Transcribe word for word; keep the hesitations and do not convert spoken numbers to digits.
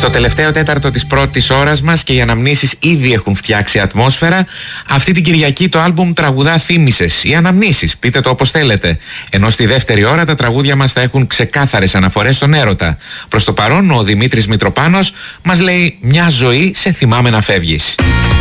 Στο τελευταίο τέταρτο της πρώτης ώρας μας και οι αναμνήσεις ήδη έχουν φτιάξει ατμόσφαιρα. Αυτή την Κυριακή το άλμπουμ τραγουδά θύμησες ή αναμνήσεις, πείτε το όπως θέλετε. Ενώ στη δεύτερη ώρα τα τραγούδια μας θα έχουν ξεκάθαρες αναφορές στον έρωτα. Προς το παρόν ο Δημήτρης Μητροπάνος μας λέει «Μια ζωή σε θυμάμαι να φεύγεις».